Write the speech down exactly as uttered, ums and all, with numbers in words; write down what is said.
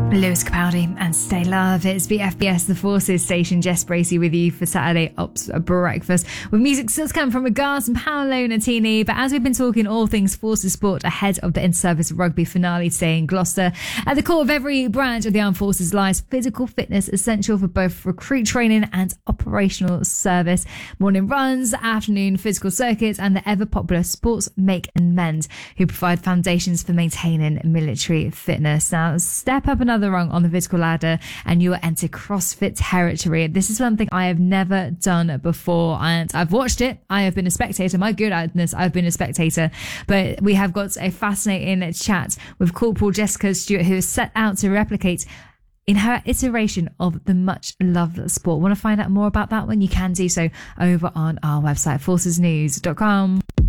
Lewis Capaldi and Stay Love. It's the F B S The Forces station. Jess Bracey with you for Saturday Ops Breakfast, with music still to come from Regards and Paolo Nutini. But as we've been talking all things Forces sport ahead of the Inter-Service Rugby finale today in Gloucester, at the core of every branch of the Armed Forces lies physical fitness, essential for both recruit training and operational service. Morning runs, afternoon physical circuits, and the ever popular Sports Make and Mend, who provide foundations for maintaining military fitness. Now, step up another rung on the physical ladder and you will enter CrossFit territory. This is something I have never done before, and I've watched it. I have been a spectator. My goodness, I've been a spectator. But we have got a fascinating chat with Corporal Jessica Stewart, who is set out to replicate in her iteration of the much loved sport. Want to find out more about that one? You can do so over on our website, forces news dot com.